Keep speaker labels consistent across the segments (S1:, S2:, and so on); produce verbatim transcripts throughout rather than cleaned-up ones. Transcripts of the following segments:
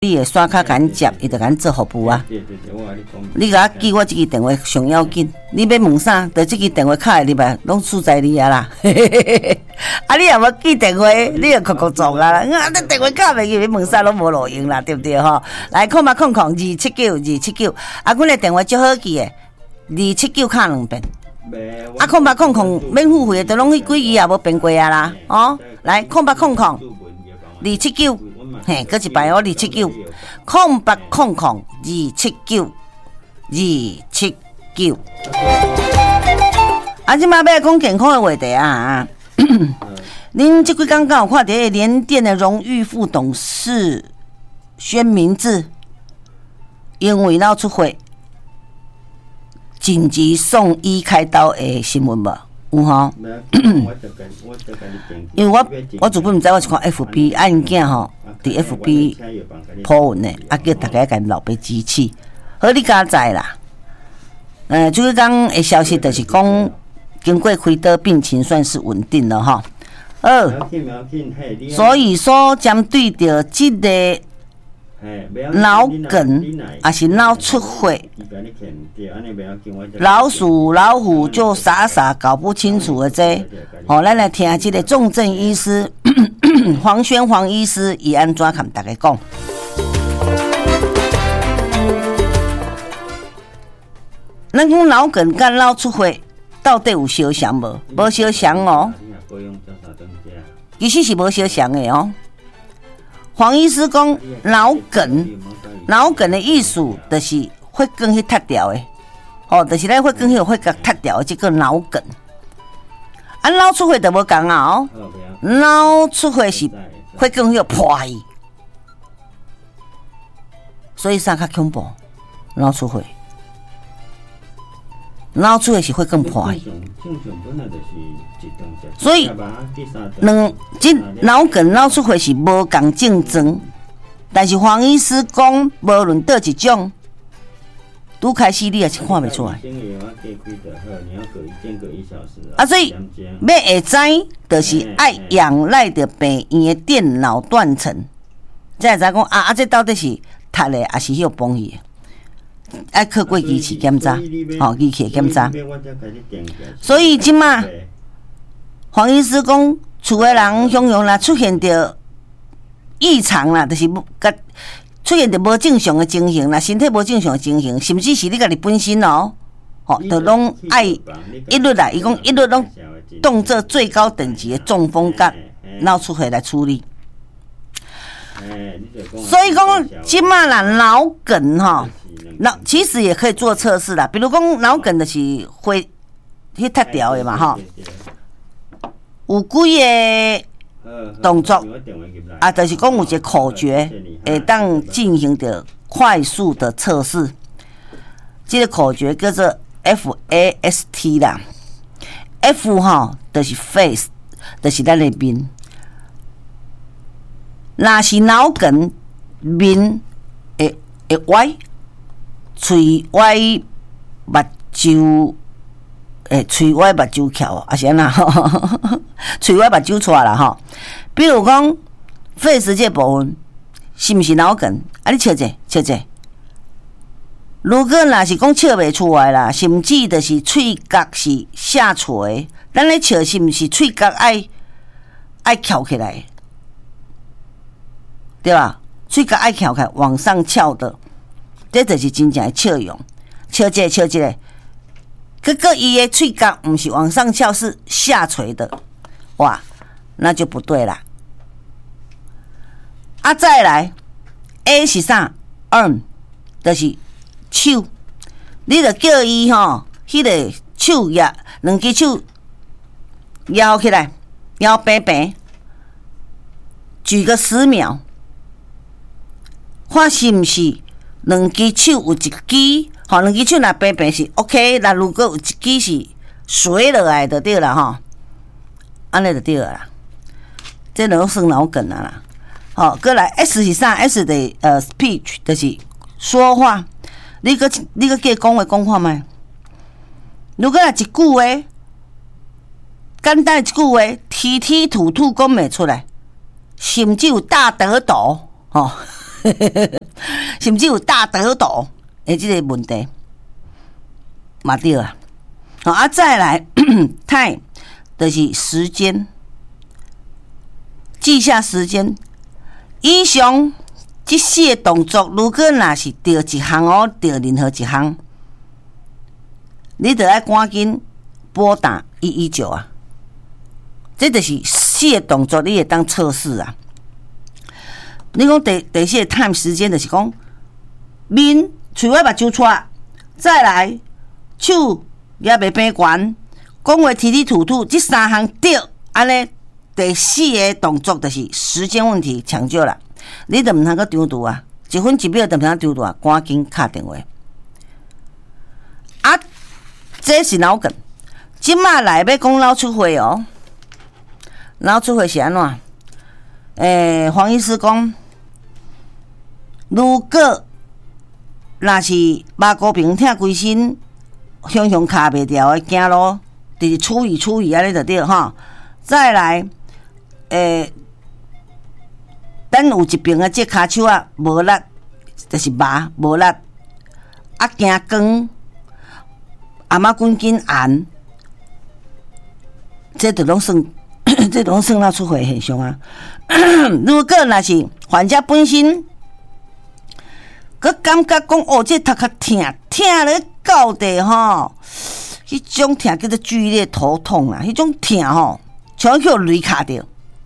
S1: 你的刷卡敢接，伊就敢做服务啊。
S2: 对对对，我甲你讲。
S1: 你甲我记我这支电话上要紧，你要问啥，就这支电话卡入来，拢输在你啊啦。啊，你若无记电话，你就哭哭撞啊啦。啊，你电话卡袂记，要问啥拢无路用啦，对不对吼？来，空八空空二七九二七九，啊，阮的电话足好记的，二七九卡两遍。啊，空八空空免付费的，都拢迄几支也无变过啊啦。哦，来，空八空空二七九。嘿，搁一摆哦，二七九空八空空二七九二七九。啊，即马要讲健康的话题啊！恁即几工敢有看到联电的荣誉副董事宣明志，因为闹出血，紧急送医开刀的新闻无？有吼？因为我我主本毋知，我是看 F B 案件吼，伫 F B po 文的，啊叫大家甲老爸支持。好，你敢知啦？呃，即个讲的消息就是讲，经过开刀，病情算是稳定了吼。二，所以说针对着即个脑梗还是脑出血，老鼠老虎就傻傻搞不清楚的这，哦，咱来听这个重症医师黄轩黄医师伊安怎跟大家讲？咱讲脑梗跟脑出血到底有相像无？无相像哦，其实是无相像的哦。黄医师讲脑梗，脑梗的意思就是血管去塌掉的，哦，就是咱血管去血管塌掉的，这个脑梗。啊，脑出血就无共啊哦，脑出血是血管去破去，所以啥较恐怖？脑出血，脑出血是血管破去。所以，两即脑梗、脑出血是无共症状，但是黄医师讲，无论倒一种，拄开始你也是看袂出来。啊，所以要会知，就是爱仰赖着病院的电脑断层，才会知讲啊啊，这到底是读的还是迄个崩去的？爱靠过仪器检查，吼，仪器检查。所以即马。黄医师讲，厝的人形容啦，出现着异常啦，就是出现着无正常的情形啦，身体无正常的情形，甚至是你家己本身哦，吼，就拢爱一律啦。伊讲一律拢动作最高等级的中风甲脑出血来处理。所以讲，即马啦，脑梗吼，脑其实也可以做测试啦，比如讲脑梗就是会去塌掉的嘛，吼。有几个动作啊，就是讲有一个口诀，会当进行着快速的测试。这个口诀叫做 F A S T 啦 ，F 吼就是 face， 就是咱的面。若是脑梗，面会会歪，嘴歪，目睭。诶，嘴歪目睭翘，啊是安那吼，嘴歪目睭出啦吼。比如讲肺实这部分是毋是脑梗？啊，你笑者笑者。如果若是讲笑袂出来啦，甚至就是喙角是下垂，咱咧笑是毋是喙角爱爱翘起来，对吧？喙角爱翘起来往上翘的，这就是真正的笑容。笑者笑者。哥哥伊的喙角不是往上翘，是下垂的，哇，那就不对啦。啊，再来 ，A 是啥 ？arm 就是手，你着叫伊吼，迄、那个手压，两只手摇起来，摇平平，举个十秒，看是毋是两只手有一支。吼，两只手若平平是 OK， 那如果有一支是垂落来就对啦吼，安尼就对啦，这都算脑梗啊啦。好，过来 S 是啥 ？S 的呃 speech 就是说话，你个你个叫讲话讲看卖。如果若一句话，简单一句话，提提吐吐讲袂出来，甚至有大得抖吼。 甚至有大得斗诶，这个问题嘛对啊。好啊，再来太就是时间，记下时间。以上这四个动作，如果若是着一项哦，着任何一项，你就要赶紧拨打一一九啊。这就是四个动作，你会当测试啊。你讲第第四个 time 时间，就是讲面喙尾目睭撮，再来手也袂变悬，讲话提提吐吐，这三项对，安尼第四个动作就是时间问题抢救啦。你就毋通阁张图啊，一分一秒就毋通张图啊，赶紧敲电话。啊，这是脑梗，即马来要讲脑出血哦。脑出血是安怎？诶、欸，黄医师讲，如果若是肉骨平疼规身，雄雄卡袂掉的走路，就是处理处理安尼就对吼。再来，诶、欸，等有一边的这骹手啊无力，就是麻无力，啊惊光，阿妈滚紧按，这都拢算。这种算脑出血现象啊！如果若是患者本身，佮感觉讲哦，这头壳痛，痛咧到地吼，迄种痛叫做剧烈头痛啊！迄种痛吼，像叫雷卡着。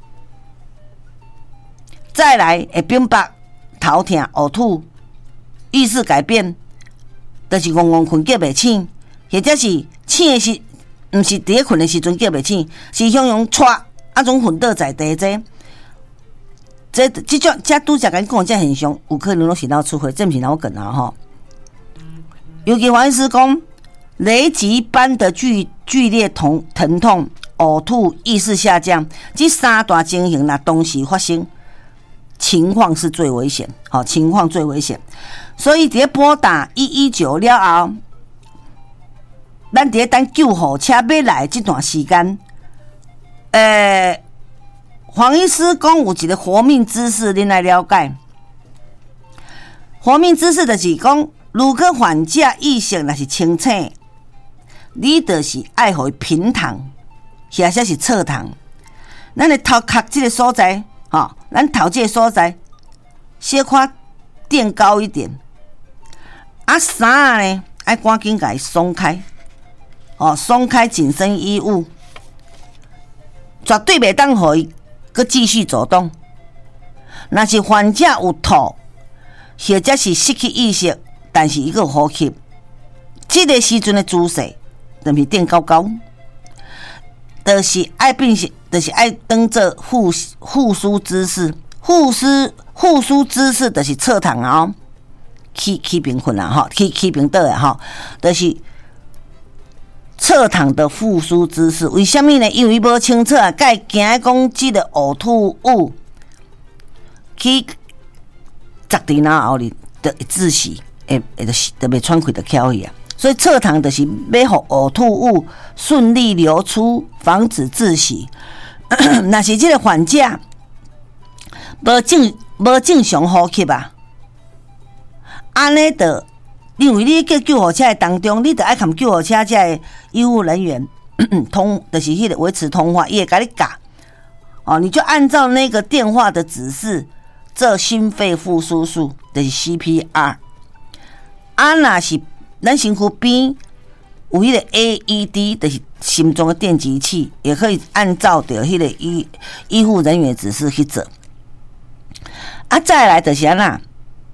S1: 再来会冰白、头痛、呕吐、意识改变，就是戆戆困叫袂醒，或者是醒的时。毋是伫咧困的时阵叫袂醒，是向用踹啊种昏倒在地这，这这种这拄则甲你讲这现象，有可能拢是脑出血，这毋是脑梗啊吼。尤其黄医师讲，雷击般的剧剧烈疼疼痛、呕吐、意识下降，这三大情形若同时发生，情况是最危险，好，情况最危险。所以伫咧拨打一一九了后。咱伫咧等救护车要来这段时间，诶、呃，黄医师讲有一个活命知识，恁来了解。活命知识就是讲，如果患者意识若是清醒，你就是爱互伊平躺，或者是侧躺。咱的头壳这个所在，吼、哦，咱头这个所在，小可垫高一点。啊，衫呢，爱赶紧甲伊松开。哦，松开紧身衣物，绝对袂当互伊佮继续走动。若是患者有吐，或者是失去意识，但是伊个呼吸，这个时阵的姿势，就是垫高高，就是爱变成，就是爱当做护护舒姿势。护舒护舒姿势就是侧躺啊，起起平困啊，吼，起起平倒啊，吼，就是。侧躺的复苏姿势，为什么呢？因为无清楚啊，该惊讲即个呕吐物去砸伫脑后里，就会窒息，会会就是就袂喘气，就翘去啊。所以侧躺就是要互呕吐物顺利流出，防止窒息。若是即个患者无正无正常呼吸啊，安尼就。因为你叫救护车的当中，你得爱看救护车这的医务人员通，就是迄个维持通话，伊会甲你教哦，你就按照那个电话的指示做心肺复苏术，就是 C P R。啊，若是咱身躯边有迄个 A E D， 就是心中的电击器，也可以按照着迄个医医护人员指示去做。啊，再来就是安那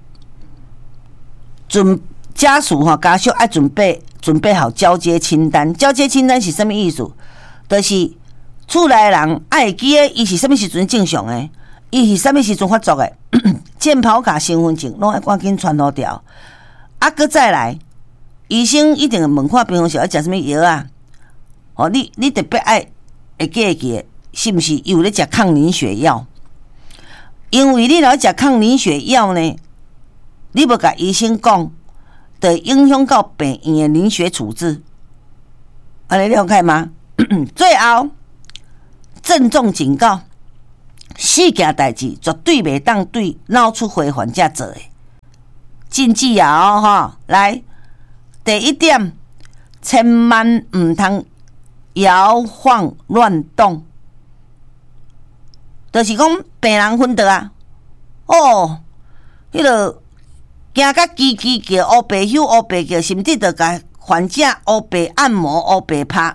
S1: 准。家属哈，家属爱准备准备好交接清单。交接清单是什么意思？就是厝内人爱记诶，伊是什么时阵正常诶，伊是什么时阵发作诶，健保卡、身份证拢爱赶紧传好掉。啊，搁再来，医生一定会问看平常时要食什么药啊？哦，你你特别爱会记会记，是毋是有咧食抗凝血药？因为你若食抗凝血药呢，你要甲医生讲。的影响到病院的凝血处置，安尼了解吗？最后郑重警告： 四件代志绝对袂当对脑出血患者做的。禁忌啊！吼，来，第一点，千万唔通摇晃乱动，就是讲病人昏倒啊，哦，迄落惊甲叽叽叫，乌白休乌白叫，甚至着甲患者乌白按摩、乌白拍。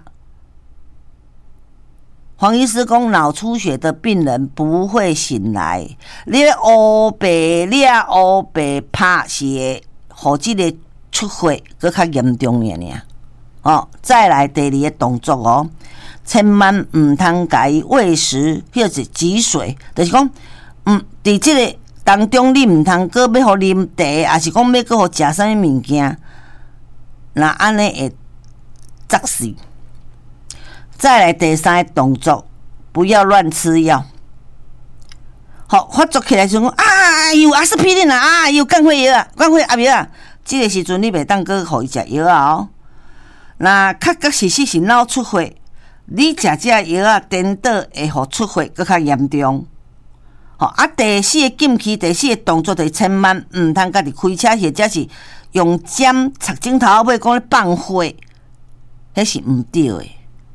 S1: 黄医师讲，脑出血的病人不会醒来，你乌白了、乌白拍是会互即个出血搁较严重尔尔。哦，再来第二个动作哦，千万唔通甲伊喂食，或者挤水，就是讲，嗯，伫即个当中你唔通搁要互啉茶，还是讲要搁互食啥物物件，那安尼会砸死。再来第三个动作，不要乱吃药。好，发作起来就讲啊，有阿司匹林啊，啊，有降血药啊，降血压药啊。这个时阵你袂当搁互伊食药啊哦。那确确实实是脑出血，你食这药啊，颠倒会互出血搁较严重。好啊，第四个禁忌，第四个动作就是千万唔通家己开车，或者是用尖插镜头尾讲咧放血，迄是毋对的。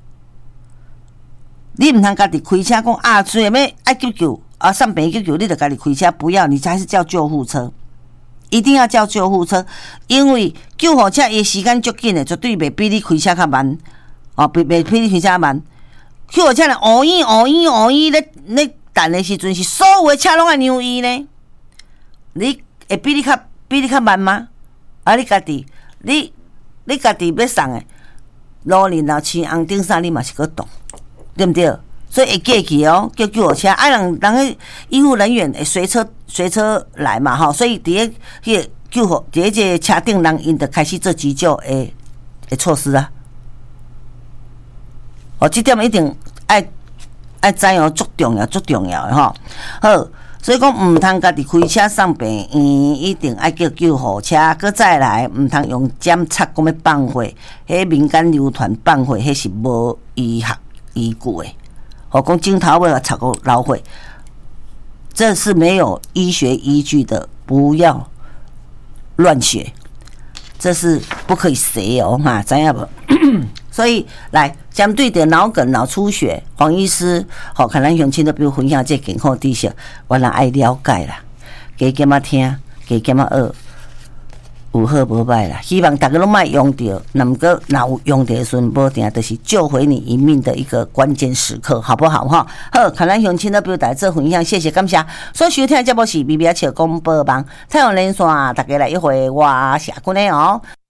S1: 你唔通家己开车讲啊，虽然要爱急救啊，上病急救，你就家己开车，不要，你还是叫救护车，一定要叫救护车，因为救护车伊时间足紧的，绝对袂比你开车较慢，哦，袂袂比你开车慢。救护车咧，乌烟乌烟乌烟咧咧等的时阵，是所有的车拢爱让伊呢，你会比你较比你较慢吗？啊，你家己，你你家己要送的，路面老青红顶啥，你嘛是搁动。对不对？所以会过去哦，叫救护车，啊，人人个医护人员会随车随车来嘛，吼，所以伫个迄个救护，伫个这个车顶人因就开始做急救的的措施啊。哦，这点一定爱爱知哦，足重要，足重要的吼。好，所以讲唔通家己开车送病院，一定爱叫救护车，搁再来唔通用尖插讲要放血，迄民间流传放血，迄是无医学依据的，我讲镜头尾插个老血，这是没有医学依据的，不要乱学，这是不可以学哦，哈，知影无？所以来针对着脑梗、脑出血，黄医师好，可能乡亲都比如分享这健康知识，我人爱了解啦，加减仔听，加减仔学。有好无歹啦，希望大家拢莫用到，那么个若有用到的时阵，无定就是救回你一命的一个关键时刻，好不好哈？好，看咱乡亲的表达做分享，谢谢感谢。所收听的节目是 B B 笑广播网，太阳连线，大家来一回我社群的哦。